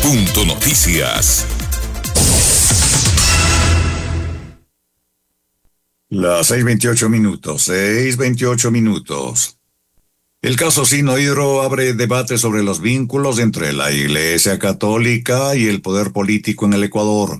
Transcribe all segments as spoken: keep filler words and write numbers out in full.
Punto Noticias. Las seis veintiocho minutos, seis veintiocho minutos. El caso Sino Hydro abre debate sobre los vínculos entre la Iglesia Católica y el poder político en el Ecuador.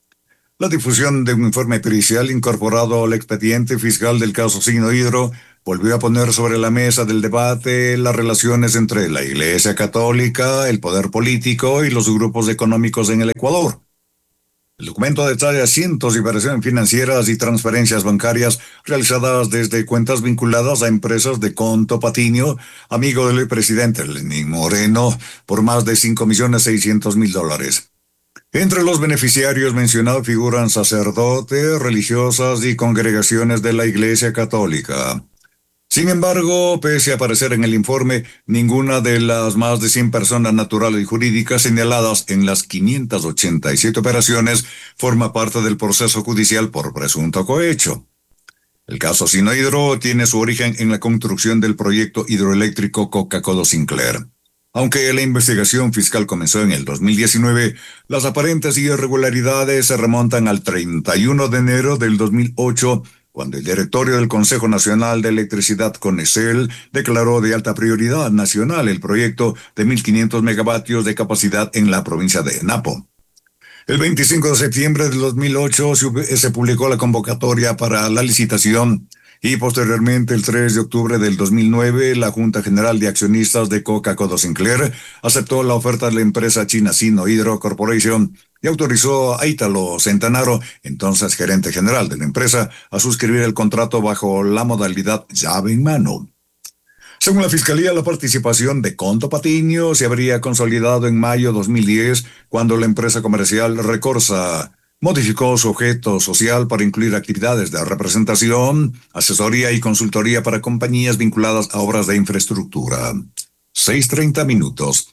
La difusión de un informe pericial incorporado al expediente fiscal del caso Sino Hydro volvió a poner sobre la mesa del debate las relaciones entre la Iglesia Católica, el poder político y los grupos económicos en el Ecuador. El documento detalla cientos de operaciones financieras y transferencias bancarias realizadas desde cuentas vinculadas a empresas de Conto Patiño, amigo del presidente Lenín Moreno, por más de cinco millones seiscientos mil dólares. Entre los beneficiarios mencionados figuran sacerdotes, religiosas y congregaciones de la Iglesia Católica. Sin embargo, pese a aparecer en el informe, ninguna de las más de cien personas naturales y jurídicas señaladas en las quinientas ochenta y siete operaciones forma parte del proceso judicial por presunto cohecho. El caso Sino Hydro tiene su origen en la construcción del proyecto hidroeléctrico Coca-Cola Sinclair. Aunque la investigación fiscal comenzó en el dos mil diecinueve, las aparentes irregularidades se remontan al treinta y uno de enero del dos mil ocho, cuando el directorio del Consejo Nacional de Electricidad, CONECEL, declaró de alta prioridad nacional el proyecto de mil quinientos megavatios de capacidad en la provincia de Napo. El veinticinco de septiembre del dos mil ocho se publicó la convocatoria para la licitación y posteriormente el tres de octubre del dos mil nueve la Junta General de Accionistas de Coca-Cola Sinclair aceptó la oferta de la empresa china Sino Hydro Corporation y autorizó a Ítalo Centanaro, entonces gerente general de la empresa, a suscribir el contrato bajo la modalidad llave en mano. Según la Fiscalía, la participación de Conto Patiño se habría consolidado en mayo de dos mil diez, cuando la empresa comercial Recorsa modificó su objeto social para incluir actividades de representación, asesoría y consultoría para compañías vinculadas a obras de infraestructura. seis treinta minutos.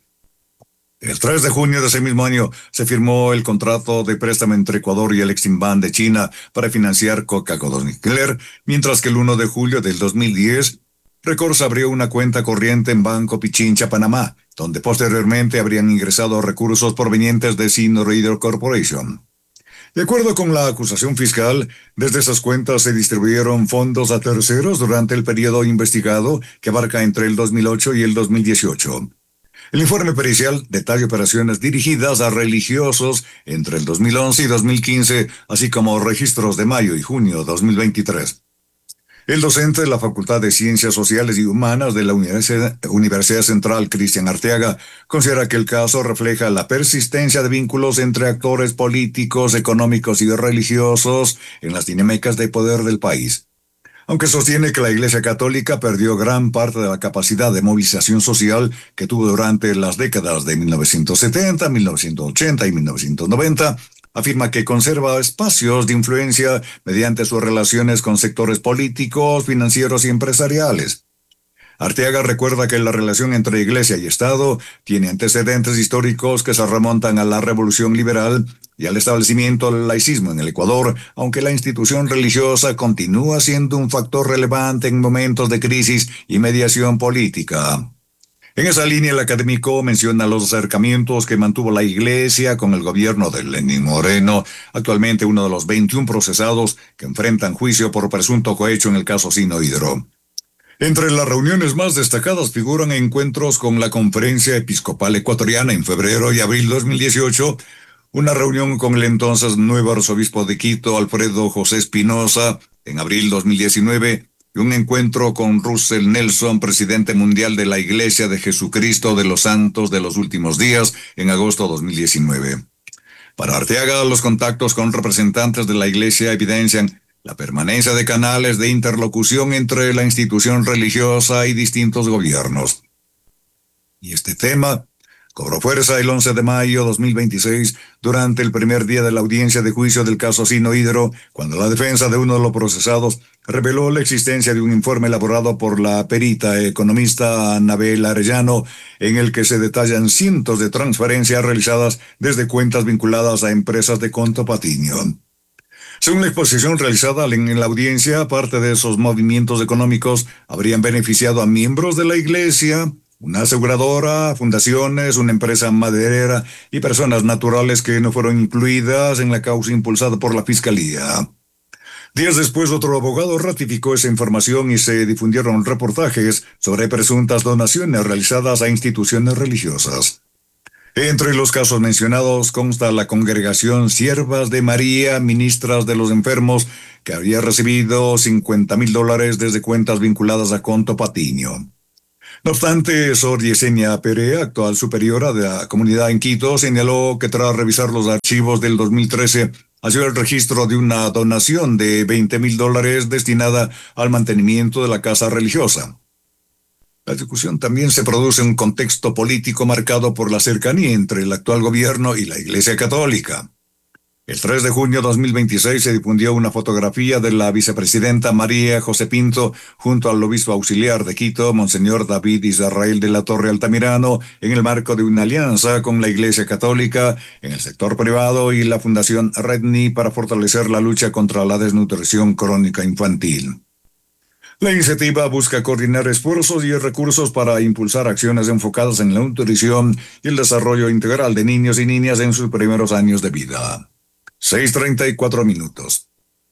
El tres de junio de ese mismo año se firmó el contrato de préstamo entre Ecuador y el Eximbank de China para financiar Coca-Cola Sinclair, mientras que el uno de julio del dos mil diez, Recorsa abrió una cuenta corriente en Banco Pichincha, Panamá, donde posteriormente habrían ingresado recursos provenientes de Sino Hydro Corporation. De acuerdo con la acusación fiscal, desde esas cuentas se distribuyeron fondos a terceros durante el periodo investigado, que abarca entre el dos mil ocho y el dos mil dieciocho. El informe pericial detalla operaciones dirigidas a religiosos entre el dos mil once y dos mil quince, así como registros de mayo y junio de dos mil veintitrés. El docente de la Facultad de Ciencias Sociales y Humanas de la Universidad, Universidad Central, Cristian Arteaga, considera que el caso refleja la persistencia de vínculos entre actores políticos, económicos y religiosos en las dinámicas de poder del país. Aunque sostiene que la Iglesia Católica perdió gran parte de la capacidad de movilización social que tuvo durante las décadas de mil novecientos setenta, mil novecientos ochenta y mil novecientos noventa, afirma que conserva espacios de influencia mediante sus relaciones con sectores políticos, financieros y empresariales. Arteaga recuerda que la relación entre Iglesia y Estado tiene antecedentes históricos que se remontan a la Revolución Liberal y al establecimiento del laicismo en el Ecuador, aunque la institución religiosa continúa siendo un factor relevante en momentos de crisis y mediación política. En esa línea, el académico menciona los acercamientos que mantuvo la Iglesia con el gobierno de Lenín Moreno, actualmente uno de los veintiún procesados que enfrentan juicio por presunto cohecho en el caso Sino Hydro. Entre las reuniones más destacadas figuran encuentros con la Conferencia Episcopal Ecuatoriana en febrero y abril de dos mil dieciocho, una reunión con el entonces nuevo arzobispo de Quito, Alfredo José Espinosa, en abril de dos mil diecinueve, y un encuentro con Russell Nelson, presidente mundial de la Iglesia de Jesucristo de los Santos de los Últimos Días, en agosto de dos mil diecinueve. Para Arteaga, los contactos con representantes de la Iglesia evidencian la permanencia de canales de interlocución entre la institución religiosa y distintos gobiernos. Y este tema cobró fuerza el once de mayo de dos mil veintiséis durante el primer día de la audiencia de juicio del caso Sino Hydro, cuando la defensa de uno de los procesados reveló la existencia de un informe elaborado por la perita economista Anabel Arellano, en el que se detallan cientos de transferencias realizadas desde cuentas vinculadas a empresas de Conto Patiño. Según la exposición realizada en la audiencia, parte de esos movimientos económicos habrían beneficiado a miembros de la Iglesia, una aseguradora, fundaciones, una empresa maderera y personas naturales que no fueron incluidas en la causa impulsada por la Fiscalía. Días después, otro abogado ratificó esa información y se difundieron reportajes sobre presuntas donaciones realizadas a instituciones religiosas. Entre los casos mencionados consta la congregación Siervas de María, Ministras de los Enfermos, que había recibido cincuenta mil dólares desde cuentas vinculadas a Conto Patiño. No obstante, Sor Yesenia Perea, actual superiora de la comunidad en Quito, señaló que tras revisar los archivos del dos mil trece, ha sido el registro de una donación de veinte mil dólares destinada al mantenimiento de la casa religiosa. La discusión también se produce en un contexto político marcado por la cercanía entre el actual gobierno y la Iglesia Católica. El tres de junio de dos mil veintiséis se difundió una fotografía de la vicepresidenta María José Pinto junto al obispo auxiliar de Quito, Monseñor David Israel de la Torre Altamirano, en el marco de una alianza con la Iglesia Católica en el sector privado y la Fundación Redni para fortalecer la lucha contra la desnutrición crónica infantil. La iniciativa busca coordinar esfuerzos y recursos para impulsar acciones enfocadas en la nutrición y el desarrollo integral de niños y niñas en sus primeros años de vida. seis treinta y cuatro minutos.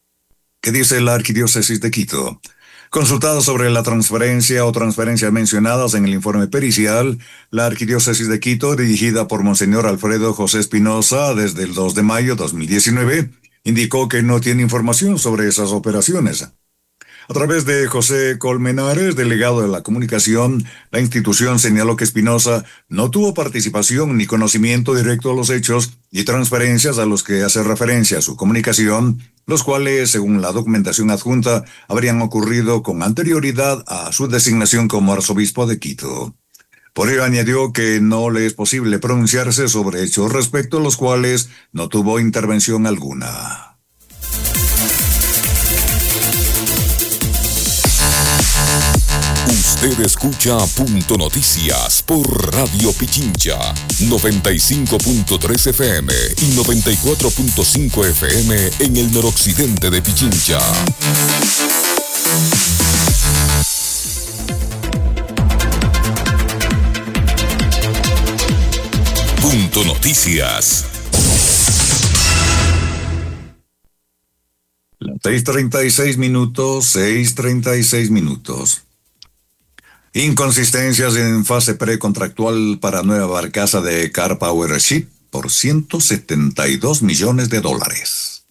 ¿Qué dice la Arquidiócesis de Quito? Consultada sobre la transferencia o transferencias mencionadas en el informe pericial, la Arquidiócesis de Quito, dirigida por Monseñor Alfredo José Espinosa desde el dos de mayo de dos mil diecinueve, indicó que no tiene información sobre esas operaciones. A través de José Colmenares, delegado de la comunicación, la institución señaló que Espinosa no tuvo participación ni conocimiento directo de los hechos y transferencias a los que hace referencia a su comunicación, los cuales, según la documentación adjunta, habrían ocurrido con anterioridad a su designación como arzobispo de Quito. Por ello añadió que no le es posible pronunciarse sobre hechos respecto a los cuales no tuvo intervención alguna. Usted escucha Punto Noticias por Radio Pichincha, noventa y cinco punto tres F M y noventa y cuatro punto cinco F M en el noroccidente de Pichincha. Punto Noticias. seis treinta y seis minutos, seis treinta y seis minutos. Inconsistencias en fase precontractual para nueva barcaza de Car Power Ship por ciento setenta y dos millones de dólares.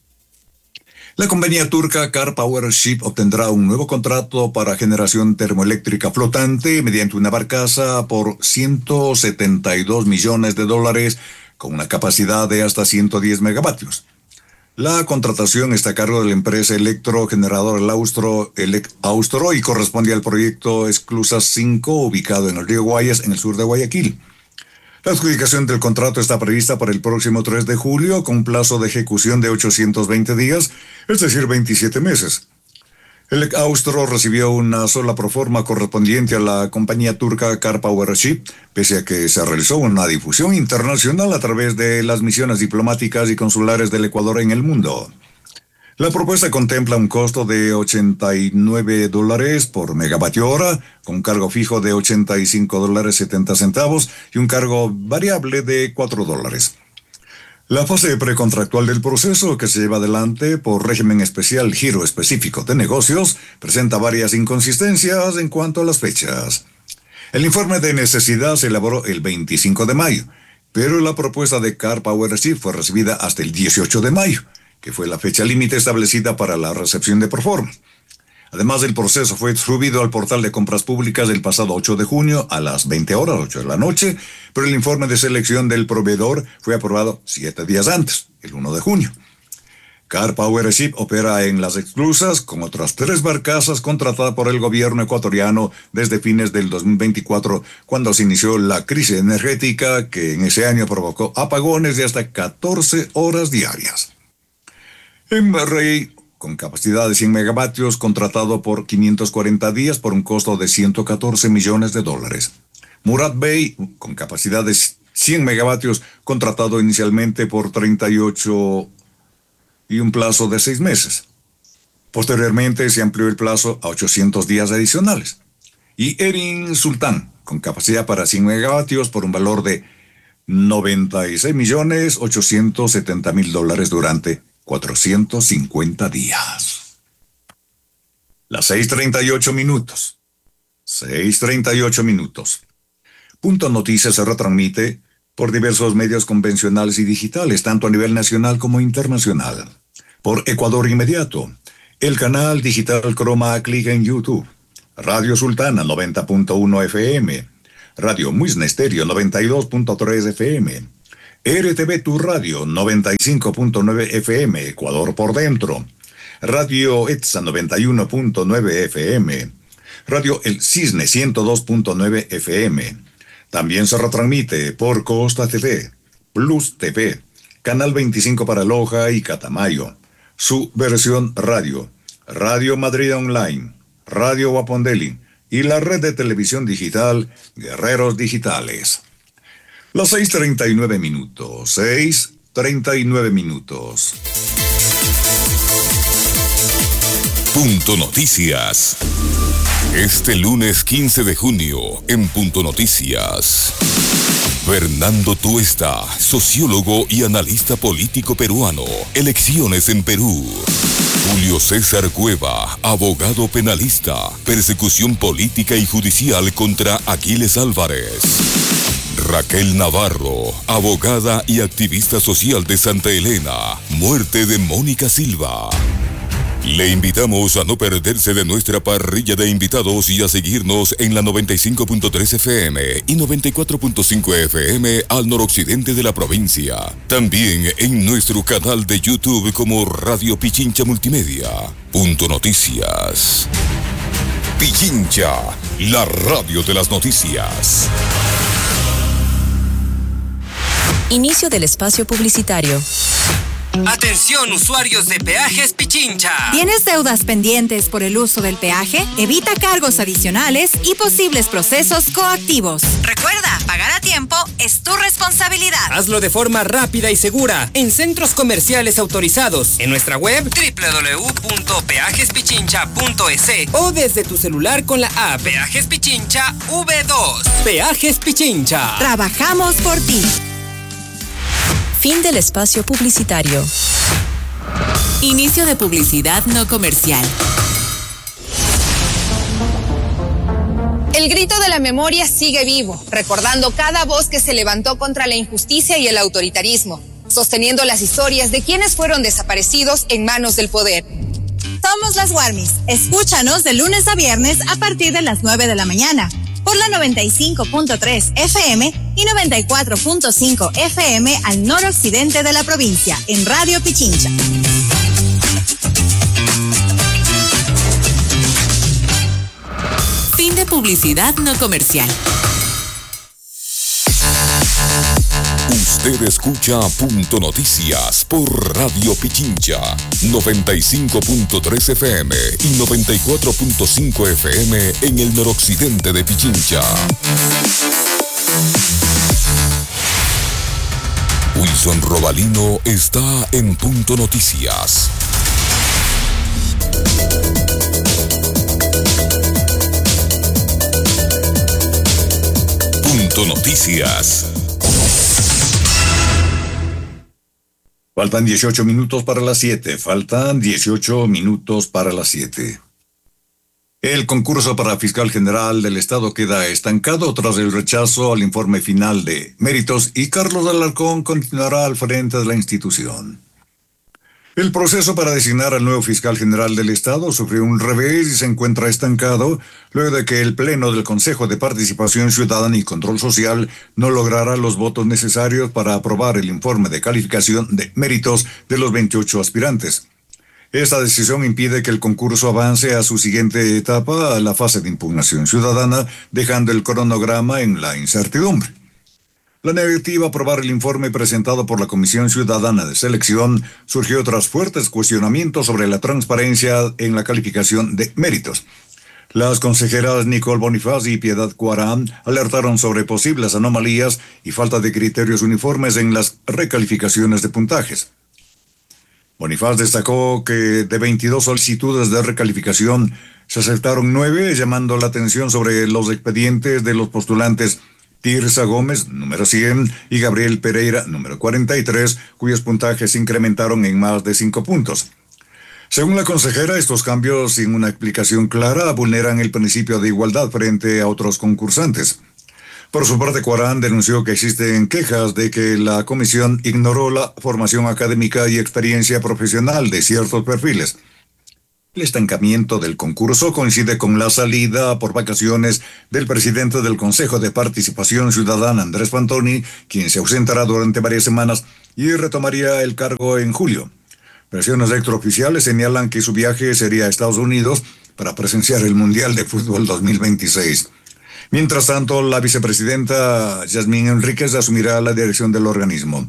La compañía turca Car Power Ship obtendrá un nuevo contrato para generación termoeléctrica flotante mediante una barcaza por ciento setenta y dos millones de dólares con una capacidad de hasta ciento diez megavatios. La contratación está a cargo de la empresa electrogeneradora El Austro, Elec Austro y corresponde al proyecto Esclusas cinco, ubicado en el río Guayas, en el sur de Guayaquil. La adjudicación del contrato está prevista para el próximo tres de julio, con plazo de ejecución de ochocientos veinte días, es decir, veintisiete meses. El Austro recibió una sola proforma correspondiente a la compañía turca Car Power Ship, pese a que se realizó una difusión internacional a través de las misiones diplomáticas y consulares del Ecuador en el mundo. La propuesta contempla un costo de ochenta y nueve dólares por megavatio hora, con cargo fijo de ochenta y cinco dólares setenta centavos y un cargo variable de cuatro dólares. La fase precontractual del proceso, que se lleva adelante por régimen especial giro específico de negocios, presenta varias inconsistencias en cuanto a las fechas. El informe de necesidad se elaboró el veinticinco de mayo, pero la propuesta de Car Power Ship fue recibida hasta el dieciocho de mayo, que fue la fecha límite establecida para la recepción de proforma. Además, el proceso fue subido al portal de compras públicas el pasado ocho de junio a las veinte horas, ocho de la noche, pero el informe de selección del proveedor fue aprobado siete días antes, el uno de junio. Car Power Ship opera en Las Esclusas con otras tres barcazas contratadas por el gobierno ecuatoriano desde fines del dos mil veinticuatro, cuando se inició la crisis energética que en ese año provocó apagones de hasta catorce horas diarias. En Rey, con capacidad de cien megavatios, contratado por quinientos cuarenta días por un costo de ciento catorce millones de dólares. Murat Bey, con capacidad de cien megavatios, contratado inicialmente por treinta y ocho y un plazo de seis meses. Posteriormente se amplió el plazo a ochocientos días adicionales. Y Erin Sultán, con capacidad para cien megavatios por un valor de noventa y seis millones ochocientos setenta mil dólares durante cuatrocientos cincuenta días. Las seis treinta y ocho minutos. seis treinta y ocho minutos. Punto Noticias se retransmite por diversos medios convencionales y digitales, tanto a nivel nacional como internacional. Por Ecuador Inmediato, el canal digital Croma Click en YouTube, Radio Sultana noventa punto uno F M, Radio Muisne Estéreo noventa y dos punto tres F M, R T V Tu Radio noventa y cinco punto nueve F M, Ecuador por dentro, Radio ETSA noventa y uno punto nueve F M, Radio El Cisne ciento dos punto nueve F M. También se retransmite por Costa T V, Plus T V, Canal veinticinco para Loja y Catamayo, su versión radio, Radio Madrid Online, Radio Guapondeli y la red de televisión digital Guerreros Digitales. Las seis treinta y nueve minutos, seis treinta y nueve minutos. Punto Noticias. Este lunes quince de junio, en Punto Noticias, Fernando Tuesta, sociólogo y analista político peruano, elecciones en Perú. Julio César Cueva, abogado penalista, persecución política y judicial contra Aquiles Álvarez. Raquel Navarro, abogada y activista social de Santa Elena, muerte de Mónica Silva. Le invitamos a no perderse de nuestra parrilla de invitados y a seguirnos en la noventa y cinco punto tres F M y noventa y cuatro punto cinco F M al noroccidente de la provincia. También en nuestro canal de YouTube como Radio Pichincha Multimedia. Punto Noticias. Pichincha, la radio de las noticias. Inicio del espacio publicitario. Atención, usuarios de Peajes Pichincha. ¿Tienes deudas pendientes por el uso del peaje? Evita cargos adicionales y posibles procesos coactivos. Recuerda, pagar a tiempo es tu responsabilidad. Hazlo de forma rápida y segura en centros comerciales autorizados, en nuestra web doble u doble u doble u punto peajes pichincha punto e s o desde tu celular con la app Peajes Pichincha V dos. Peajes Pichincha. Trabajamos por ti. Fin del espacio publicitario. Inicio de publicidad no comercial. El grito de la memoria sigue vivo, recordando cada voz que se levantó contra la injusticia y el autoritarismo, sosteniendo las historias de quienes fueron desaparecidos en manos del poder. Somos las Warmis. Escúchanos de lunes a viernes a partir de las nueve de la mañana. Por la noventa y cinco punto tres F M y noventa y cuatro punto cinco F M al noroccidente de la provincia, en Radio Pichincha. Fin de publicidad no comercial. Usted escucha Punto Noticias por Radio Pichincha, noventa y cinco punto tres F M y noventa y cuatro punto cinco F M en el noroccidente de Pichincha. Wilson Robalino está en Punto Noticias. Punto Noticias. Faltan dieciocho minutos para las siete. Faltan dieciocho minutos para las siete. El concurso para fiscal general del Estado queda estancado tras el rechazo al informe final de méritos y Carlos Alarcón continuará al frente de la institución. El proceso para designar al nuevo fiscal general del Estado sufrió un revés y se encuentra estancado luego de que el Pleno del Consejo de Participación Ciudadana y Control Social no lograra los votos necesarios para aprobar el informe de calificación de méritos de los veintiocho aspirantes. Esta decisión impide que el concurso avance a su siguiente etapa, a la fase de impugnación ciudadana, dejando el cronograma en la incertidumbre. La negativa a aprobar el informe presentado por la Comisión Ciudadana de Selección surgió tras fuertes cuestionamientos sobre la transparencia en la calificación de méritos. Las consejeras Nicole Bonifaz y Piedad Cuarán alertaron sobre posibles anomalías y falta de criterios uniformes en las recalificaciones de puntajes. Bonifaz destacó que de veintidós solicitudes de recalificación se aceptaron nueve, llamando la atención sobre los expedientes de los postulantes Tirsa Gómez, número cien, y Gabriel Pereira, número cuarenta y tres, cuyos puntajes se incrementaron en más de cinco puntos. Según la consejera, estos cambios sin una explicación clara vulneran el principio de igualdad frente a otros concursantes. Por su parte, Cuarán denunció que existen quejas de que la comisión ignoró la formación académica y experiencia profesional de ciertos perfiles. El estancamiento del concurso coincide con la salida por vacaciones del presidente del Consejo de Participación Ciudadana, Andrés Fantoni, quien se ausentará durante varias semanas y retomaría el cargo en julio. Versiones extraoficiales señalan que su viaje sería a Estados Unidos para presenciar el Mundial de Fútbol dos mil veintiséis. Mientras tanto, la vicepresidenta Yasmín Enríquez asumirá la dirección del organismo.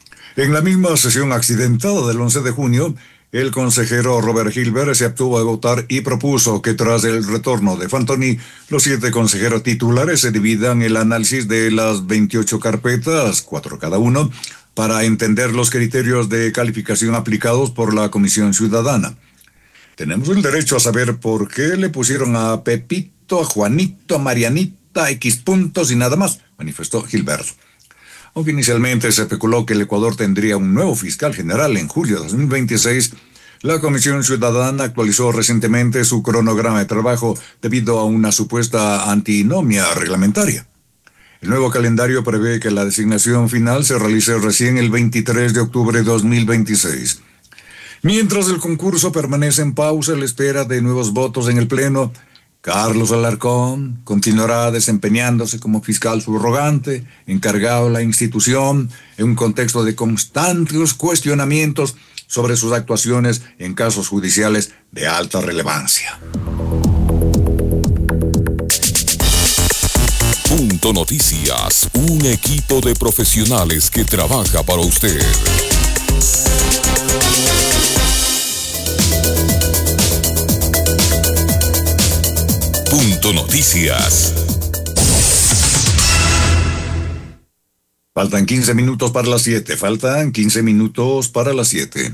En la misma sesión accidentada del once de junio, el consejero Robert Gilbert se abstuvo de votar y propuso que tras el retorno de Fantoni, los siete consejeros titulares se dividan el análisis de las veintiocho carpetas, cuatro cada uno, para entender los criterios de calificación aplicados por la Comisión Ciudadana. Tenemos el derecho a saber por qué le pusieron a Pepito, a Juanito, a Marianita, X puntos y nada más, manifestó Gilbert. Aunque inicialmente se especuló que el Ecuador tendría un nuevo fiscal general en julio de dos mil veintiséis, la Comisión Ciudadana actualizó recientemente su cronograma de trabajo debido a una supuesta antinomia reglamentaria. El nuevo calendario prevé que la designación final se realice recién el veintitrés de octubre de dos mil veintiséis. Mientras el concurso permanece en pausa a la espera de nuevos votos en el Pleno, Carlos Alarcón continuará desempeñándose como fiscal subrogante, encargado de la institución, en un contexto de constantes cuestionamientos sobre sus actuaciones en casos judiciales de alta relevancia. Punto Noticias, un equipo de profesionales que trabaja para usted. Punto Noticias. Faltan quince minutos para las siete. Faltan quince minutos para las siete.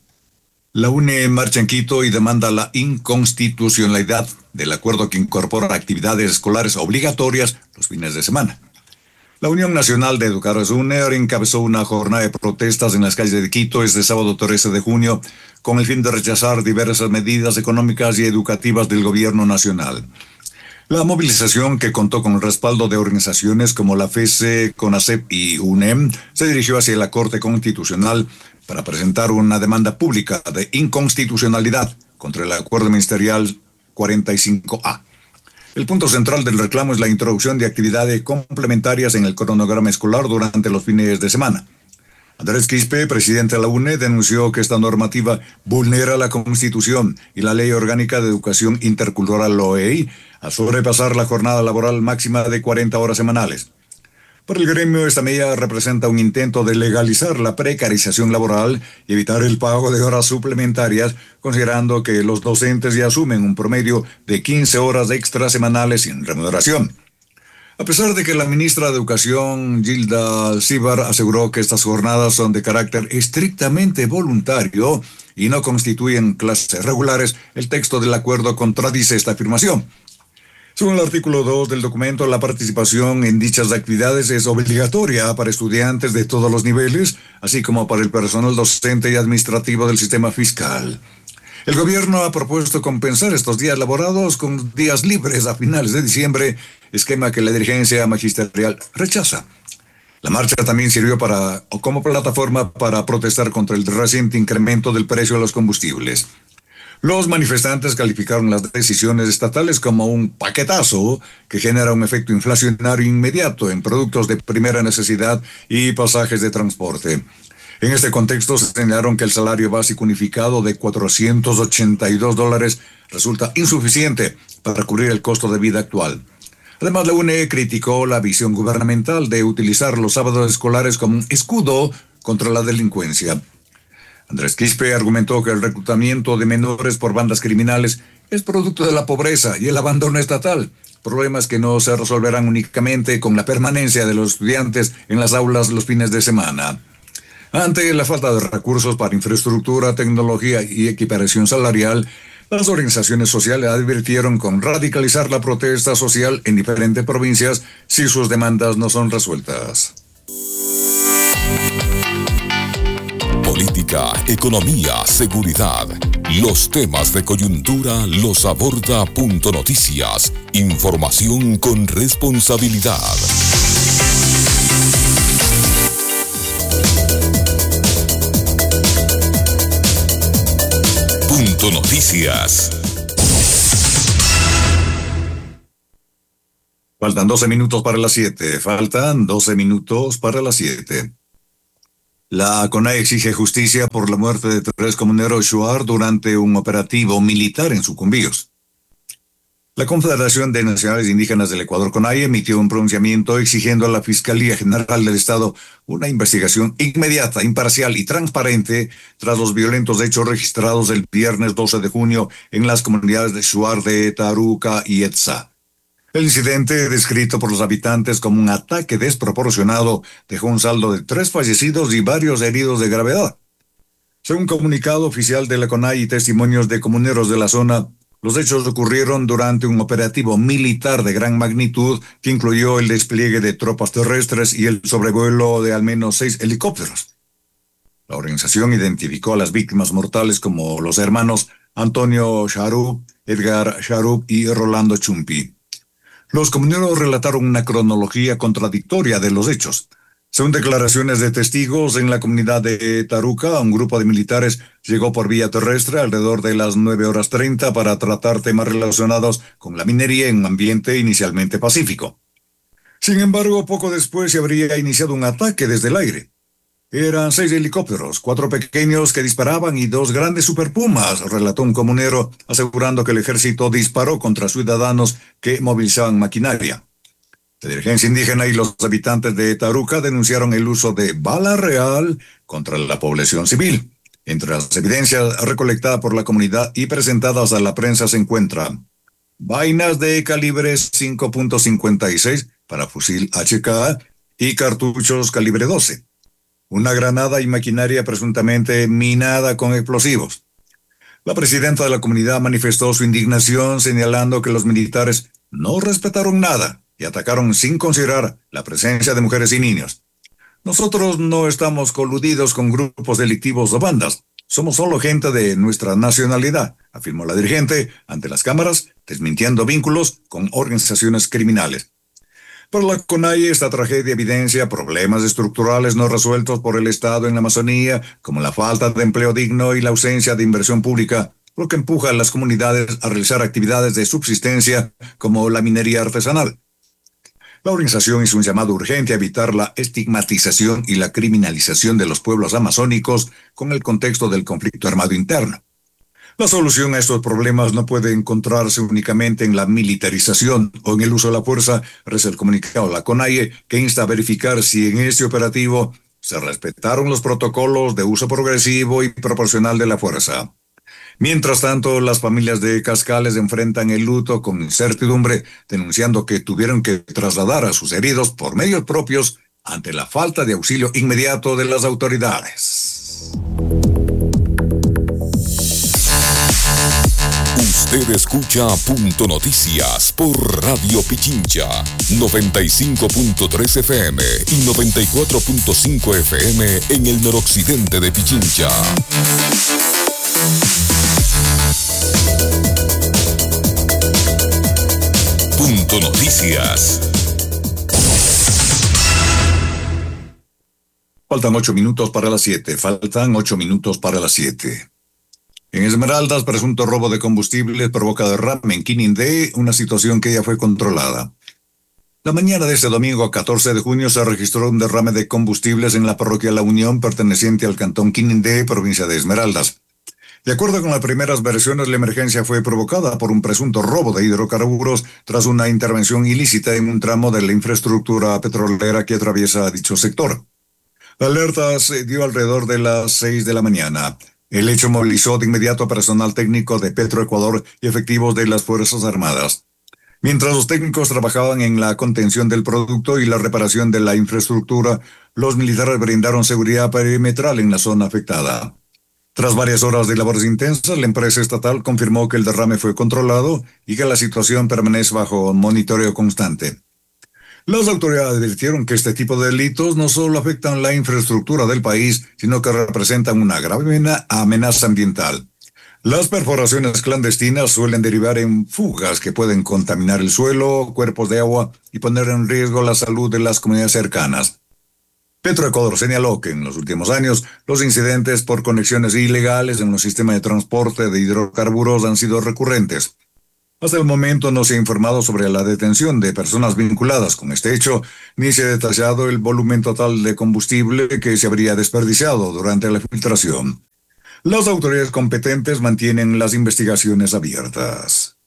La U N E marcha en Quito y demanda la inconstitucionalidad del acuerdo que incorpora actividades escolares obligatorias los fines de semana. La Unión Nacional de Educadores U N E R encabezó una jornada de protestas en las calles de Quito este sábado trece de junio con el fin de rechazar diversas medidas económicas y educativas del gobierno nacional. La movilización, que contó con el respaldo de organizaciones como la F E S E, CONACEP y U N E M, se dirigió hacia la Corte Constitucional para presentar una demanda pública de inconstitucionalidad contra el Acuerdo Ministerial cuarenta y cinco A. El punto central del reclamo es la introducción de actividades complementarias en el cronograma escolar durante los fines de semana. Andrés Quispe, presidente de la U N E, denunció que esta normativa vulnera la Constitución y la Ley Orgánica de Educación Intercultural O E I a sobrepasar la jornada laboral máxima de cuarenta horas semanales. Para el gremio, esta medida representa un intento de legalizar la precarización laboral y evitar el pago de horas suplementarias, considerando que los docentes ya asumen un promedio de quince horas extras semanales sin remuneración. A pesar de que la ministra de Educación, Gilda Alcíbar, aseguró que estas jornadas son de carácter estrictamente voluntario y no constituyen clases regulares, el texto del acuerdo contradice esta afirmación. Según el artículo dos del documento, la participación en dichas actividades es obligatoria para estudiantes de todos los niveles, así como para el personal docente y administrativo del sistema fiscal. El gobierno ha propuesto compensar estos días laborados con días libres a finales de diciembre, esquema que la dirigencia magisterial rechaza. La marcha también sirvió para, o como plataforma para protestar contra el reciente incremento del precio de los combustibles. Los manifestantes calificaron las decisiones estatales como un paquetazo que genera un efecto inflacionario inmediato en productos de primera necesidad y pasajes de transporte. En este contexto se señalaron que el salario básico unificado de cuatrocientos ochenta y dos dólares resulta insuficiente para cubrir el costo de vida actual. Además, la U N E criticó la visión gubernamental de utilizar los sábados escolares como un escudo contra la delincuencia. Andrés Quispe argumentó que el reclutamiento de menores por bandas criminales es producto de la pobreza y el abandono estatal, problemas que no se resolverán únicamente con la permanencia de los estudiantes en las aulas los fines de semana. Ante la falta de recursos para infraestructura, tecnología y equiparación salarial, las organizaciones sociales advirtieron con radicalizar la protesta social en diferentes provincias si sus demandas no son resueltas. Política, economía, seguridad. Los temas de coyuntura los aborda Punto Noticias. Información con responsabilidad. Punto Noticias. Faltan doce minutos para las siete. Faltan doce minutos para las siete. La CONAIE exige justicia por la muerte de tres comuneros shuar durante un operativo militar en Sucumbíos. La Confederación de Nacionales Indígenas del Ecuador, CONAIE, emitió un pronunciamiento exigiendo a la Fiscalía General del Estado una investigación inmediata, imparcial y transparente tras los violentos hechos registrados el viernes doce de junio en las comunidades de Shuar de Taruca y Etza. El incidente, descrito por los habitantes como un ataque desproporcionado, dejó un saldo de tres fallecidos y varios heridos de gravedad. Según comunicado oficial de la CONAIE y testimonios de comuneros de la zona, los hechos ocurrieron durante un operativo militar de gran magnitud que incluyó el despliegue de tropas terrestres y el sobrevuelo de al menos seis helicópteros. La organización identificó a las víctimas mortales como los hermanos Antonio Sharup, Edgar Sharup y Rolando Chumpi. Los comuneros relataron una cronología contradictoria de los hechos. Según declaraciones de testigos, en la comunidad de Taruca, un grupo de militares llegó por vía terrestre alrededor de las nueve horas treinta para tratar temas relacionados con la minería en un ambiente inicialmente pacífico. Sin embargo, poco después se habría iniciado un ataque desde el aire. Eran seis helicópteros, cuatro pequeños que disparaban y dos grandes superpumas, relató un comunero, asegurando que el ejército disparó contra ciudadanos que movilizaban maquinaria. La dirigencia indígena y los habitantes de Taruca denunciaron el uso de bala real contra la población civil. Entre las evidencias recolectadas por la comunidad y presentadas a la prensa se encuentran vainas de calibre cinco punto cincuenta y seis para fusil H K y cartuchos calibre doce. Una granada y maquinaria presuntamente minada con explosivos. La presidenta de la comunidad manifestó su indignación señalando que los militares no respetaron nada y atacaron sin considerar la presencia de mujeres y niños. Nosotros no estamos coludidos con grupos delictivos o bandas. Somos solo gente de nuestra nacionalidad, afirmó la dirigente ante las cámaras, desmintiendo vínculos con organizaciones criminales. Para la CONAIE, esta tragedia evidencia problemas estructurales no resueltos por el Estado en la Amazonía, como la falta de empleo digno y la ausencia de inversión pública, lo que empuja a las comunidades a realizar actividades de subsistencia como la minería artesanal. La organización hizo un llamado urgente a evitar la estigmatización y la criminalización de los pueblos amazónicos con el contexto del conflicto armado interno. La solución a estos problemas no puede encontrarse únicamente en la militarización o en el uso de la fuerza, reza el comunicado de la CONAIE, que insta a verificar si en este operativo se respetaron los protocolos de uso progresivo y proporcional de la fuerza. Mientras tanto, las familias de Cascales enfrentan el luto con incertidumbre, denunciando que tuvieron que trasladar a sus heridos por medios propios ante la falta de auxilio inmediato de las autoridades. Usted escucha Punto Noticias por Radio Pichincha, noventa y cinco punto tres F M y noventa y cuatro punto cinco F M en el noroccidente de Pichincha. Punto Noticias. Faltan ocho minutos para las siete. Faltan ocho minutos para las siete. En Esmeraldas, presunto robo de combustible provoca derrame en Quinindé, una situación que ya fue controlada. La mañana de este domingo, catorce de junio, se registró un derrame de combustibles en la parroquia La Unión, perteneciente al cantón Quinindé, provincia de Esmeraldas. De acuerdo con las primeras versiones, la emergencia fue provocada por un presunto robo de hidrocarburos tras una intervención ilícita en un tramo de la infraestructura petrolera que atraviesa dicho sector. La alerta se dio alrededor de las seis de la mañana. El hecho movilizó de inmediato personal técnico de Petroecuador y efectivos de las Fuerzas Armadas. Mientras los técnicos trabajaban en la contención del producto y la reparación de la infraestructura, los militares brindaron seguridad perimetral en la zona afectada. Tras varias horas de labores intensas, la empresa estatal confirmó que el derrame fue controlado y que la situación permanece bajo monitoreo constante. Las autoridades advirtieron que este tipo de delitos no solo afectan la infraestructura del país, sino que representan una grave amenaza ambiental. Las perforaciones clandestinas suelen derivar en fugas que pueden contaminar el suelo, cuerpos de agua y poner en riesgo la salud de las comunidades cercanas. Petroecuador señaló que en los últimos años los incidentes por conexiones ilegales en los sistemas de transporte de hidrocarburos han sido recurrentes. Hasta el momento no se ha informado sobre la detención de personas vinculadas con este hecho, ni se ha detallado el volumen total de combustible que se habría desperdiciado durante la filtración. Las autoridades competentes mantienen las investigaciones abiertas.